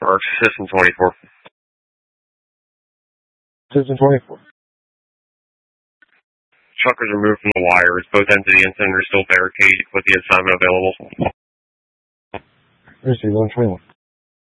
Or System 24. System 24. Truck was removed from the wires. Both ends of the incident are still barricaded with the assignment available. Receive 121.